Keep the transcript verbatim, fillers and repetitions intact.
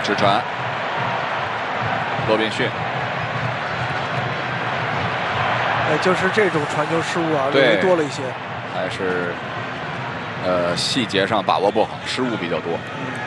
直传，罗宾逊。 哎，就是这种传球失误啊，略微多了一些。 还是呃细节上把握不好，失误比较多。 嗯